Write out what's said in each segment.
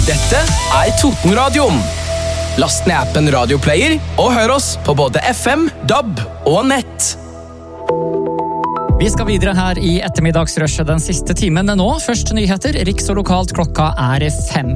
Dette Totenradioen. Last ned appen Radioplayer og hør oss på både FM, DAB og nett. Vi skal videre her i ettermiddagsrushet den siste timen nå. Først nyheter, riks og lokalt, klokka 5.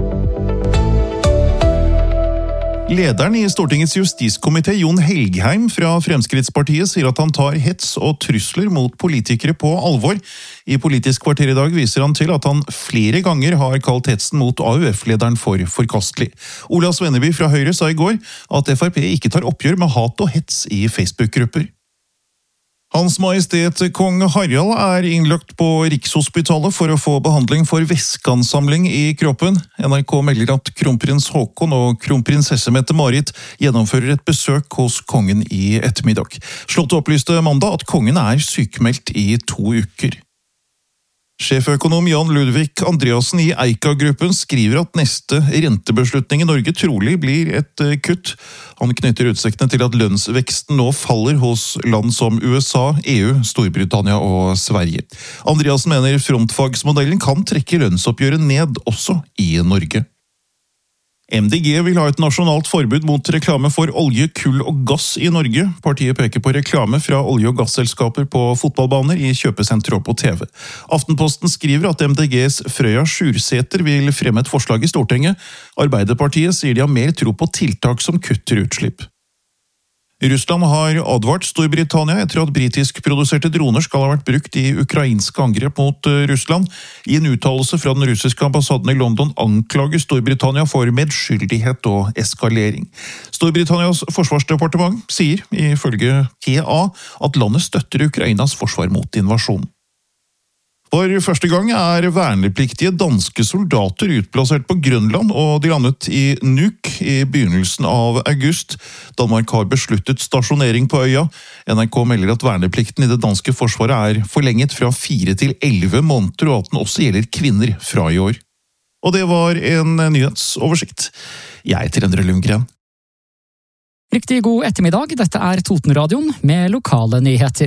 Lederen i Stortingets justiskomité, Jon Helgheim fra Fremskrittspartiet, sier at han tar hets og trusler mot politikere på alvor. I Politisk kvarter i dag viser han til at han flere ganger har kalt hetsen mot AUF-lederen for forkastelig. Ola Svenneby fra Høyre sa i går at FrP ikke tar oppgjør med hat og hets i Facebook-grupper. Hans Majestet Kong Harald er innlagt på Rikshospitalet for å få behandling for væskeansamling i kroppen. NRK melder at kronprins Håkon og kronprinsesse Mette-Marit gjennomfører et besøk hos kongen i ettermiddag. Slottet opplyste mandag at kongen er sykemeldt i 2 uker. Sjeføkonom Jan Ludvig Andreassen i Eika-gruppen skriver at neste rentebeslutning i Norge trolig blir et kutt. Han knytter utsiktene til at lønnsveksten nå faller hos land som USA, EU, Storbritannia og Sverige. Andreassen mener frontfagsmodellen kan trekke lønnsoppgjøret ned også i Norge. MDG vil ha et nasjonalt forbud mot reklame for olje, kull og gass i Norge. Partiet peker på reklame fra olje- og gasselskaper på fotballbaner, i kjøpesentre og på TV. Aftenposten skriver at MDGs Frøya Sjursæter vil fremme et forslag i Stortinget. Arbeiderpartiet sier de har mer tro på tiltak som kutter utslipp. Russland har advart Storbritannia etter at britisk-produserte droner skal ha vært brukt i ukrainske angrep mot Russland. I en uttalelse fra den russiske ambassaden i London anklager Storbritannia for medskyldighet og eskalering. Storbritannias forsvarsdepartement sier, ifølge TA, at landet støtter Ukrainas forsvar mot invasjonen. For første gang er vernepliktige danske soldater utplassert på Grønland, og de landet i Nuuk i begynnelsen av august. Danmark har besluttet stasjonering på øya. NRK melder at verneplikten i det danske forsvaret er forlenget fra 4 til 11 måneder, og at den også gjelder kvinner fra i år. Og det var en nyhetsoversikt. Jeg heter Endre Lundgren. Riktig god ettermiddag, dette Totenradioen med lokale nyheter.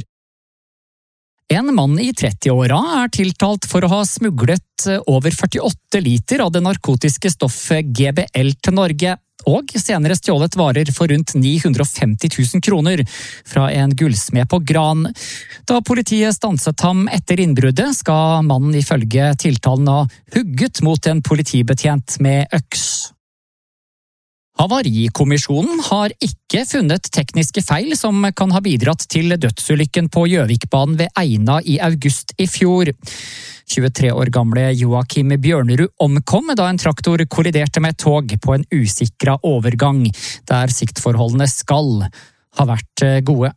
En mann i 30-åra er tiltalt for å ha smuglet over 48 liter av det narkotiske stoffet GBL til Norge, og senere stjålet varer for rundt 950 000 kroner fra en gullsmed på Gran. Da politiet stanset ham etter innbruddet, skal mannen ifølge tiltalen ha hugget mot en politibetjent med øks. Havarikommisjonen har ikke funnet tekniske feil som kan ha bidratt til dødsulykken på Gjøvikbanen ved Eina i august i fjor. 23 år gamle Joakim Bjørnerud omkom da en traktor kolliderte med et tog på en usikret overgang, der siktforholdene skal ha vært gode.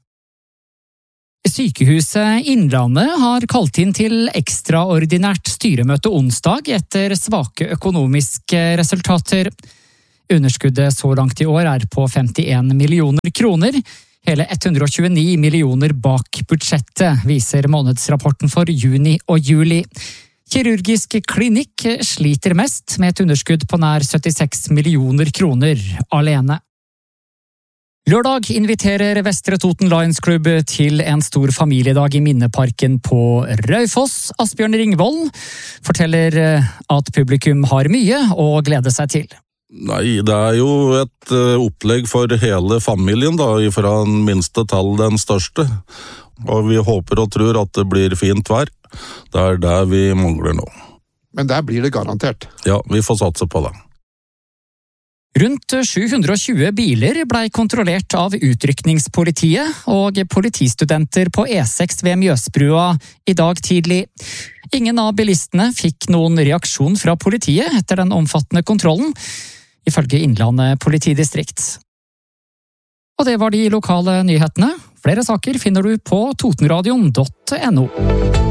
Sykehuset Innlandet har kalt inn til ekstraordinært styremøte onsdag etter svake økonomiske resultater. Underskuddet så langt i år er på 51 millioner kroner, hele 129 millioner bak budsjettet, viser månedsrapporten for juni og juli. Kirurgisk klinikk sliter mest med et underskudd på nær 76 millioner kroner alene. Lørdag inviterer Vestre Toten Lions Club til en stor familiedag i Minneparken på Raufoss. Asbjørn Ringvold forteller at publikum har mye å glede seg til. Nei, det er jo et opplegg for hele familien da, fra den minste til den største. Og vi håper og tror at det blir fint vær. Det er det vi mangler nå. Men der blir det garantert. Ja, vi får satse på det. Rundt 720 biler ble kontrollert av utrykningspolitiet og politistudenter på E6 ved Mjøsbrua i dag tidlig. Ingen av bilistene fikk noen reaksjon fra politiet etter den omfattende kontrollen, ifølge Innlandet politidistrikt. Og det var de lokale nyhetene. Flere saker finner du på totenradion.no.